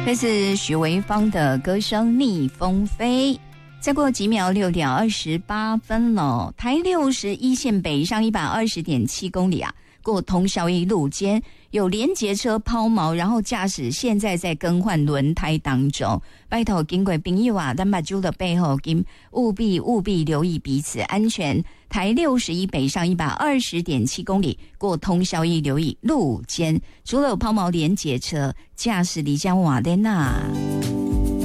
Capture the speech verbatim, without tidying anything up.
这是许维芳的歌声《逆风飞》。再过几秒，六点二十八分了。台六十一线北上一百二十点七公里啊，过通霄一路间有连结车抛锚，然后驾驶现在在更换轮胎当中。拜托经过朋友啊，咱把揪的背后跟务必务必留意彼此安全。台六十一北上一百二十点七公里，过通霄一留意路肩，除了有抛锚连结车，驾驶离江瓦莲娜。